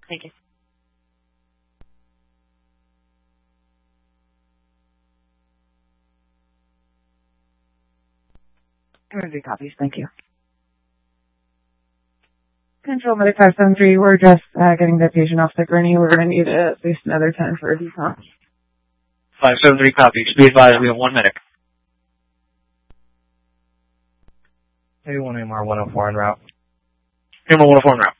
Thank you. Energy copies, thank you. Control Medic 573, we're just getting the patient off the gurney. We're going to need at least another 10 for a decon. 573 copies. Be advised, we have 1 minute. 81 MR 104 en route. MR 104 en route.